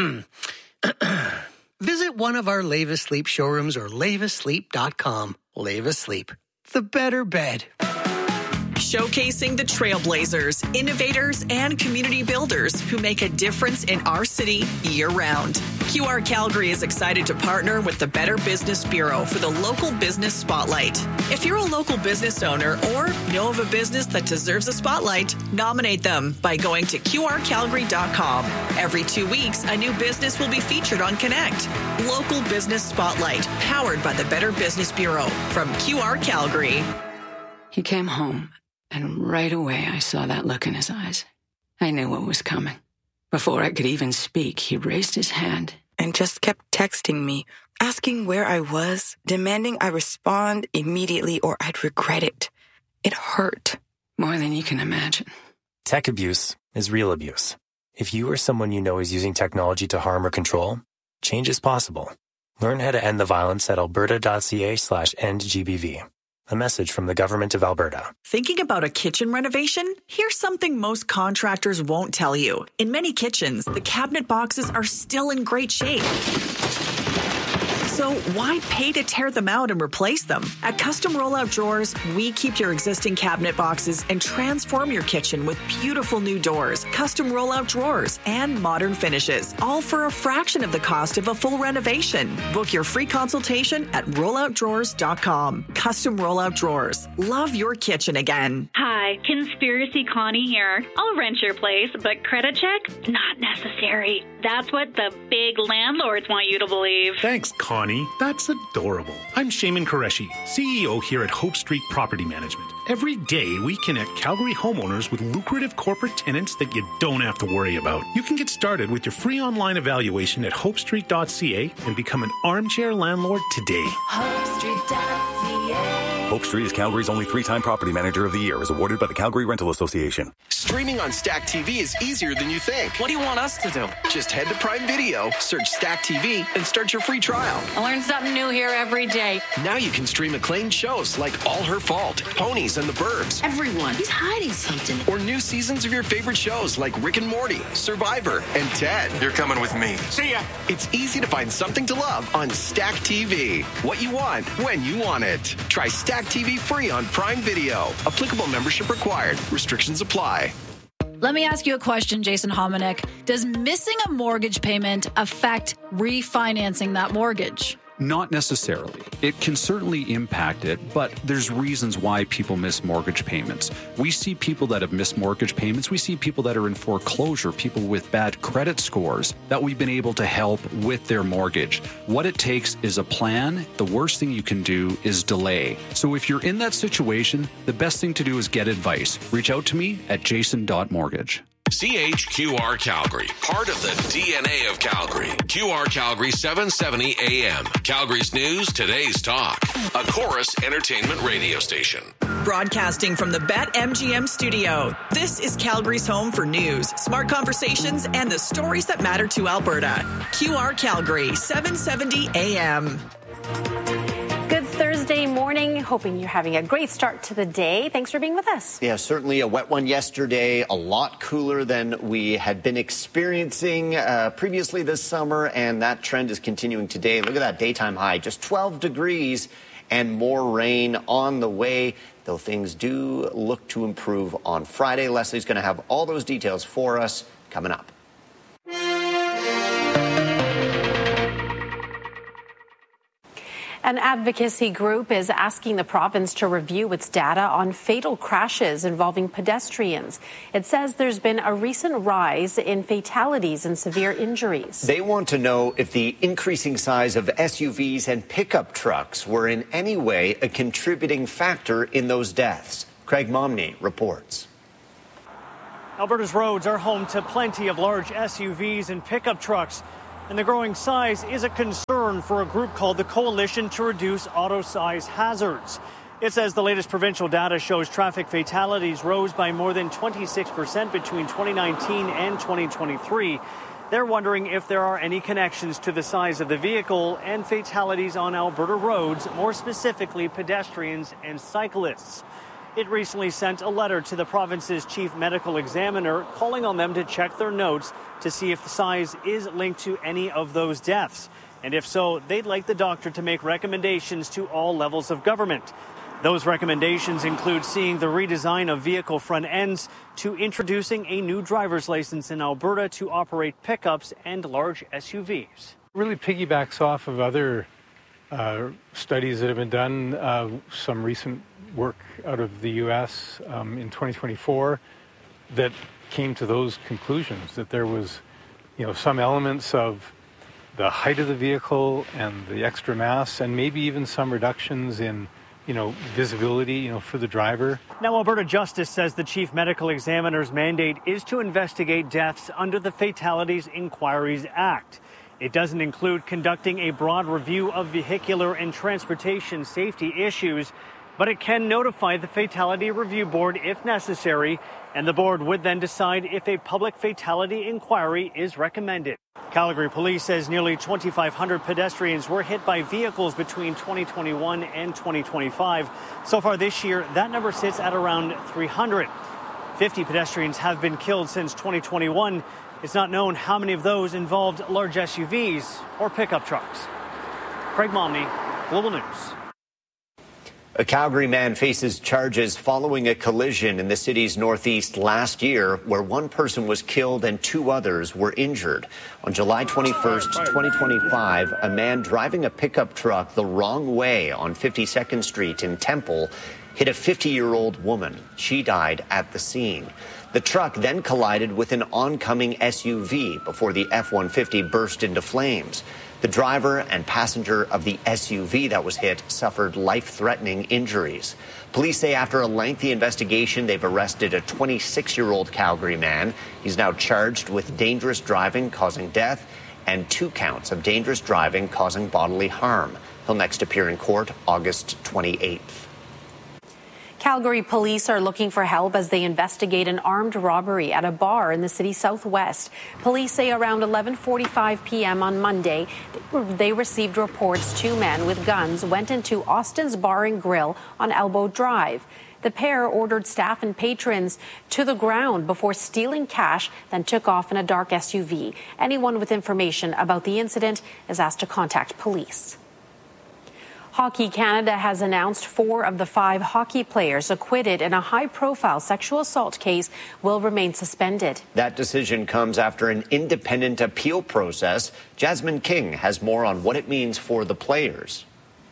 visit one of our Leva Sleep showrooms or leva sleep dot com. Leva Sleep. The better bed. Showcasing the trailblazers, innovators, and community builders who make a difference in our city year-round. Q R Calgary is excited to partner with the Better Business Bureau for the Local Business Spotlight. If you're a local business owner or know of a business that deserves a spotlight, nominate them by going to Q R calgary dot com. Every two weeks, a new business will be featured on Connect. Local Business Spotlight, powered by the Better Business Bureau from Q R Calgary. He came home. And right away, I saw that look in his eyes. I knew what was coming. Before I could even speak, he raised his hand and just kept texting me, asking where I was, demanding I respond immediately or I'd regret it. It hurt. More than you can imagine. Tech abuse is real abuse. If you or someone you know is using technology to harm or control, change is possible. Learn how to end the violence at alberta.ca slash end GBV. A message from the Government of Alberta. Thinking about a kitchen renovation? Here's something most contractors won't tell you. In many kitchens, the cabinet boxes are still in great shape. So why pay to tear them out and replace them? At Custom Rollout Drawers, we keep your existing cabinet boxes and transform your kitchen with beautiful new doors, custom rollout drawers, and modern finishes, all for a fraction of the cost of a full renovation. Book your free consultation at rollout drawers dot com. Custom Rollout Drawers. Love your kitchen again. Hi, Conspiracy Connie here. I'll rent your place, but credit check? Not necessary. That's what the big landlords want you to believe. Thanks, Connie. That's adorable. I'm Shaman Qureshi, C E O here at Hope Street Property Management. Every day, we connect Calgary homeowners with lucrative corporate tenants that you don't have to worry about. You can get started with your free online evaluation at hope street dot c a and become an armchair landlord today. hope street dot c a Hope Street is Calgary's only three-time Property Manager of the Year, is awarded by the Calgary Rental Association. Streaming on Stack T V is easier than you think. What do you want us to do? Just head to Prime Video, search Stack T V, and start your free trial. I learn something new here every day. Now you can stream acclaimed shows like All Her Fault, Ponies and the Burbs. Everyone, he's hiding something. Or new seasons of your favorite shows like Rick and Morty, Survivor, and Ted. You're coming with me. See ya! It's easy to find something to love on Stack T V. What you want, when you want it. Try Stack T V free on Prime Video. Applicable membership required. Restrictions apply. Let me ask you a question, Jason Hominick. Does missing a mortgage payment affect refinancing that mortgage? Not necessarily. It can certainly impact it, but there's reasons why people miss mortgage payments. We see people that have missed mortgage payments. We see people that are in foreclosure, people with bad credit scores that we've been able to help with their mortgage. What it takes is a plan. The worst thing you can do is delay. So if you're in that situation, the best thing to do is get advice. Reach out to me at jason dot mortgage. C H Q R Calgary, part of the D N A of Calgary. Q R Calgary seven seventy A M. Calgary's news, today's talk. A Chorus Entertainment radio station. Broadcasting from the BetMGM studio, this is Calgary's home for news, smart conversations, and the stories that matter to Alberta. Q R Calgary, seven seventy A M. Good Thursday morning. Hoping you're having a great start to the day. Thanks for being with us. Yeah, certainly a wet one yesterday, a lot cooler than we had been experiencing uh, previously this summer, and that trend is continuing today. Look at that daytime high, just twelve degrees and more rain on the way, though things do look to improve on Friday. Leslie's going to have all those details for us coming up. An advocacy group is asking the province to review its data on fatal crashes involving pedestrians. It says there's been a recent rise in fatalities and severe injuries. They want to know if the increasing size of S U Vs and pickup trucks were in any way a contributing factor in those deaths. Craig Momney reports. Alberta's roads are home to plenty of large S U Vs and pickup trucks, and the growing size is a concern for a group called the Coalition to Reduce Auto Size Hazards. It says the latest provincial data shows traffic fatalities rose by more than twenty-six percent between twenty nineteen and twenty twenty-three. They're wondering if there are any connections to the size of the vehicle and fatalities on Alberta roads, more specifically pedestrians and cyclists. It recently sent a letter to the province's chief medical examiner calling on them to check their notes to see if the size is linked to any of those deaths. And if so, they'd like the doctor to make recommendations to all levels of government. Those recommendations include seeing the redesign of vehicle front ends to introducing a new driver's license in Alberta to operate pickups and large S U Vs. It really piggybacks off of other uh, studies that have been done, uh, some recent work out of the U S um, in twenty twenty-four that came to those conclusions, that there was, you know, some elements of the height of the vehicle and the extra mass, and maybe even some reductions in, you know, visibility, you know, for the driver. Now, Alberta Justice says the chief medical examiner's mandate is to investigate deaths under the Fatalities Inquiries Act. It doesn't include conducting a broad review of vehicular and transportation safety issues, but it can notify the Fatality Review Board if necessary, and the board would then decide if a public fatality inquiry is recommended. Calgary Police says nearly twenty-five hundred pedestrians were hit by vehicles between twenty twenty-one and twenty twenty-five. So far this year, that number sits at around three hundred. fifty pedestrians have been killed since twenty twenty-one. It's not known how many of those involved large S U Vs or pickup trucks. Craig Momney, Global News. A Calgary man faces charges following a collision in the city's northeast last year where one person was killed and two others were injured. On July twenty-first, twenty twenty-five, a man driving a pickup truck the wrong way on fifty-second Street in Temple hit a fifty-year-old woman. She died at the scene. The truck then collided with an oncoming S U V before the F one fifty burst into flames. The driver and passenger of the S U V that was hit suffered life-threatening injuries. Police say after a lengthy investigation, they've arrested a twenty-six-year-old Calgary man. He's now charged with dangerous driving causing death and two counts of dangerous driving causing bodily harm. He'll next appear in court August twenty-eighth. Calgary police are looking for help as they investigate an armed robbery at a bar in the city southwest. Police say around eleven forty-five p.m. on Monday, they received reports two men with guns went into Austin's Bar and Grill on Elbow Drive. The pair ordered staff and patrons to the ground before stealing cash, then took off in a dark S U V. Anyone with information about the incident is asked to contact police. Hockey Canada has announced four of the five hockey players acquitted in a high-profile sexual assault case will remain suspended. That decision comes after an independent appeal process. Jasmine King has more on what it means for the players.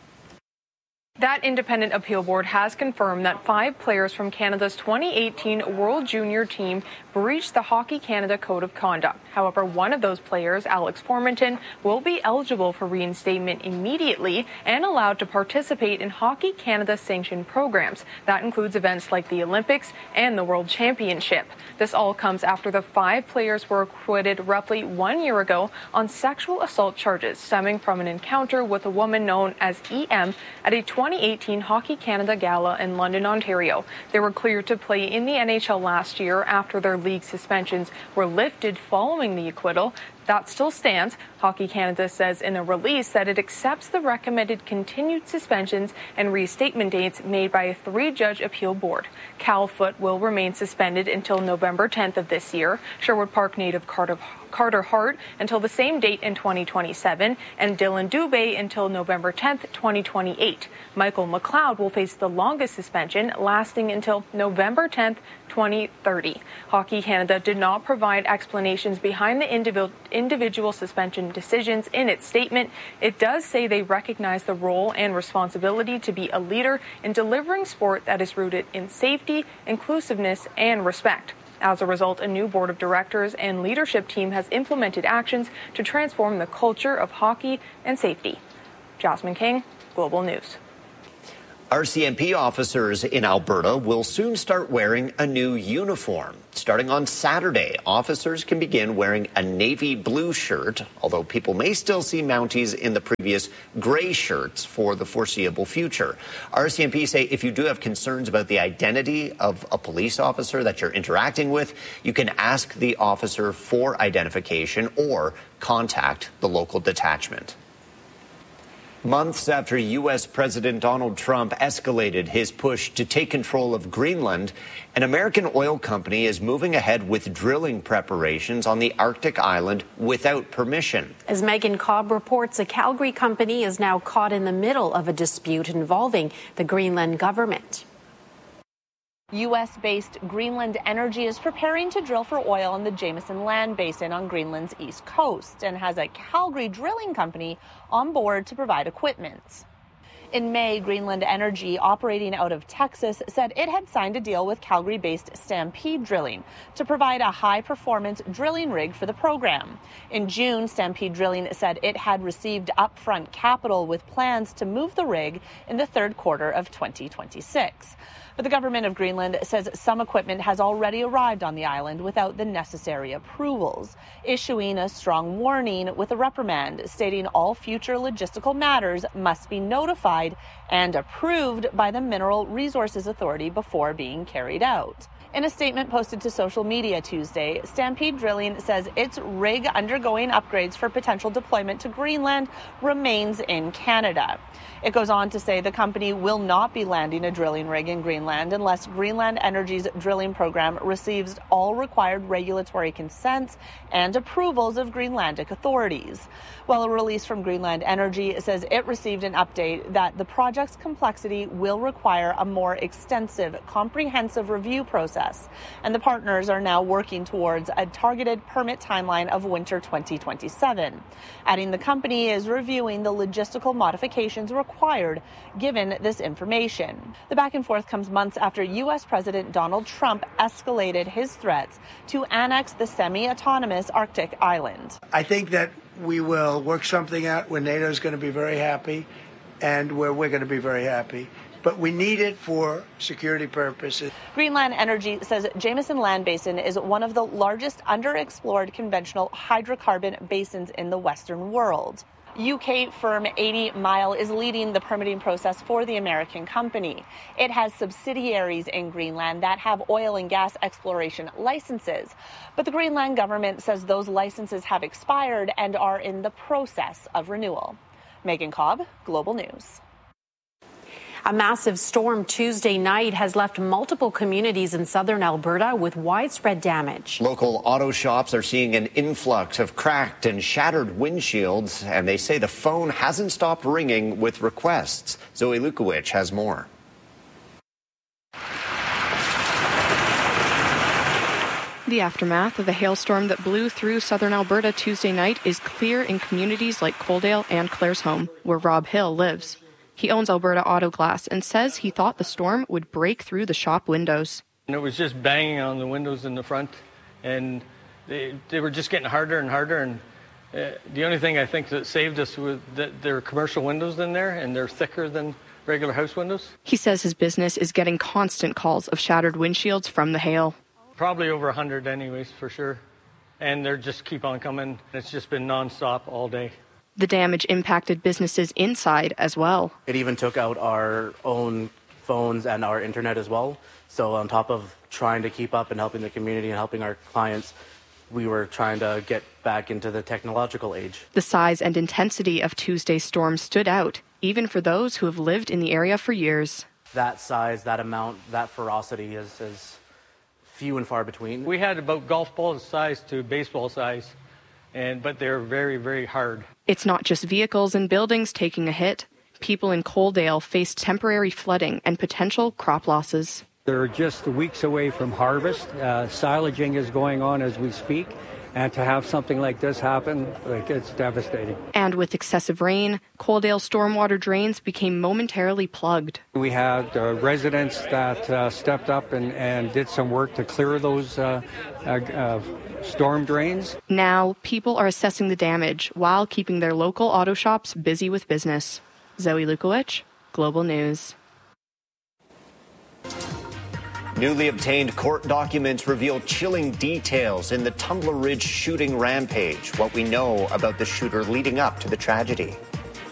That independent appeal board has confirmed that five players from Canada's twenty eighteen World Junior team breached the Hockey Canada Code of Conduct. However, one of those players, Alex Formanton, will be eligible for reinstatement immediately and allowed to participate in Hockey Canada sanctioned programs. That includes events like the Olympics and the World Championship. This all comes after the five players were acquitted roughly one year ago on sexual assault charges stemming from an encounter with a woman known as E M at a twenty twenty eighteen Hockey Canada Gala in London, Ontario. They were cleared to play in the N H L last year after their league suspensions were lifted following the acquittal. That still stands. Hockey Canada says in a release that it accepts the recommended continued suspensions and restatement dates made by a three-judge appeal board. Cal Foote will remain suspended until November tenth of this year. Sherwood Park native Carter, Carter Hart until the same date in twenty twenty-seven, and Dylan Dubé until November tenth, twenty twenty-eight. Michael McLeod will face the longest suspension, lasting until November tenth, twenty thirty. Hockey Canada did not provide explanations behind the individual individual suspension decisions in its statement. It does say they recognize the role and responsibility to be a leader in delivering sport that is rooted in safety, inclusiveness, and respect. As a result, a new board of directors and leadership team has implemented actions to transform the culture of hockey and safety. Jasmine King, Global News. R C M P officers in Alberta will soon start wearing a new uniform. Starting on Saturday, officers can begin wearing a navy blue shirt, although people may still see Mounties in the previous gray shirts for the foreseeable future. R C M P say if you do have concerns about the identity of a police officer that you're interacting with, you can ask the officer for identification or contact the local detachment. Months after U S President Donald Trump escalated his push to take control of Greenland, an American oil company is moving ahead with drilling preparations on the Arctic island without permission. As Megan Cobb reports, a Calgary company is now caught in the middle of a dispute involving the Greenland government. U S-based Greenland Energy is preparing to drill for oil in the Jameson Land Basin on Greenland's east coast and has a Calgary drilling company on board to provide equipment. In May, Greenland Energy, operating out of Texas, said it had signed a deal with Calgary-based Stampede Drilling to provide a high-performance drilling rig for the program. In June, Stampede Drilling said it had received upfront capital with plans to move the rig in the third quarter of twenty twenty-six. But the government of Greenland says some equipment has already arrived on the island without the necessary approvals, issuing a strong warning with a reprimand stating all future logistical matters must be notified and approved by the Mineral Resources Authority before being carried out. In a statement posted to social media Tuesday, Stampede Drilling says its rig undergoing upgrades for potential deployment to Greenland remains in Canada. It goes on to say the company will not be landing a drilling rig in Greenland unless Greenland Energy's drilling program receives all required regulatory consents and approvals of Greenlandic authorities. While a release from Greenland Energy says it received an update that the project's complexity will require a more extensive, comprehensive review process, and the partners are now working towards a targeted permit timeline of winter twenty twenty-seven. Adding the company is reviewing the logistical modifications required given this information. The back and forth comes months after U S President Donald Trump escalated his threats to annex the semi-autonomous Arctic island. I think that we will work something out where NATO is going to be very happy and where we're going to be very happy. But we need it for security purposes. Greenland Energy says Jameson Land Basin is one of the largest underexplored conventional hydrocarbon basins in the Western world. U K firm eighty mile is leading the permitting process for the American company. It has subsidiaries in Greenland that have oil and gas exploration licenses. But the Greenland government says those licenses have expired and are in the process of renewal. Megan Cobb, Global News. A massive storm Tuesday night has left multiple communities in southern Alberta with widespread damage. Local auto shops are seeing an influx of cracked and shattered windshields, and they say the phone hasn't stopped ringing with requests. Zoe Lukowicz has more. The aftermath of a hailstorm that blew through southern Alberta Tuesday night is clear in communities like Coaldale and Claresholm, where Rob Hill lives. He owns Alberta Auto Glass and says he thought the storm would break through the shop windows. And it was just banging on the windows in the front, and they, they were just getting harder and harder. And uh, the only thing I think that saved us was that there are commercial windows in there, and they're thicker than regular house windows. He says his business is getting constant calls of shattered windshields from the hail. Probably over one hundred anyways, for sure. And they just keep on coming. It's just been nonstop all day. The damage impacted businesses inside as well. It even took out our own phones and our internet as well. So on top of trying to keep up and helping the community and helping our clients, we were trying to get back into the technological age. The size and intensity of Tuesday's storm stood out, even for those who have lived in the area for years. That size, that amount, that ferocity is, is few and far between. We had about golf ball size to baseball size, and but they're very, very hard. It's not just vehicles and buildings taking a hit. People in Coaldale faced temporary flooding and potential crop losses. They're just weeks away from harvest. Uh, silaging is going on as we speak. And to have something like this happen, like, it's devastating. And with excessive rain, Coaldale stormwater drains became momentarily plugged. We had uh, residents that uh, stepped up and, and did some work to clear those uh, uh, uh, storm drains. Now, people are assessing the damage while keeping their local auto shops busy with business. Zoe Lukowicz, Global News. Newly obtained court documents reveal chilling details in the Tumbler Ridge shooting rampage, what we know about the shooter leading up to the tragedy.